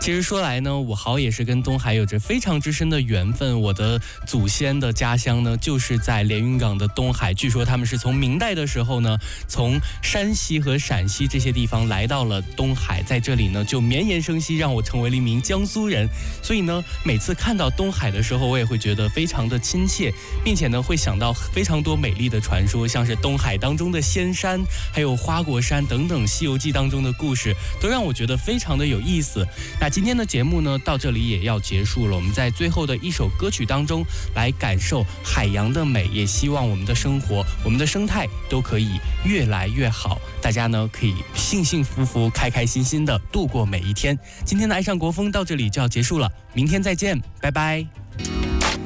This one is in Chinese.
其实说来呢，武豪也是跟东海有着非常之深的缘分。我的祖先的家乡呢，就是在连云港的东海。据说他们是从明代的时候呢，从山西和陕西这些地方来到了东海，在这里呢就绵延生息，让我成为了一名江苏人。所以呢，每次看到东海的时候，我也会觉得非常的亲切，并且呢会想到非常多美丽的传说，像是东海当中的仙山，还有花果山等等《西游记》当中的故事，都让我觉得非常的有意思。那今天的节目呢，到这里也要结束了。我们在最后的一首歌曲当中来感受海洋的美，也希望我们的生活、我们的生态都可以越来越好。大家呢可以幸幸福福、开开心心的度过每一天。今天的爱上国风到这里就要结束了，明天再见，拜拜。